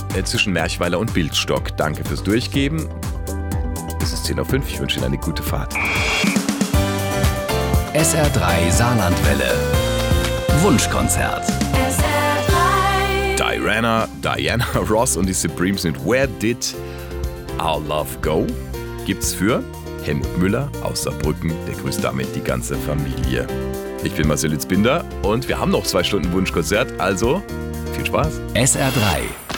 zwischen Merchweiler und Bildstock. Danke fürs Durchgeben. Es ist 10:05 Uhr. Ich wünsche Ihnen eine gute Fahrt. SR3 Saarlandwelle. Wunschkonzert. Diana Ross und die Supremes mit Where Did Our Love Go? Gibt's für Helmut Müller aus Saarbrücken. Der grüßt damit die ganze Familie. Ich bin Marcel Litzbinder und wir haben noch 2 Stunden Wunschkonzert, also viel Spaß. SR3